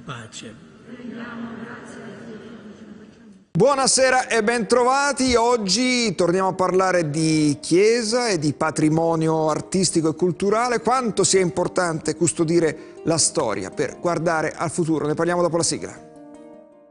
pace. Buonasera e bentrovati. Oggi torniamo a parlare di Chiesa e di patrimonio artistico e culturale. Quanto sia importante custodire la storia per guardare al futuro. Ne parliamo dopo la sigla.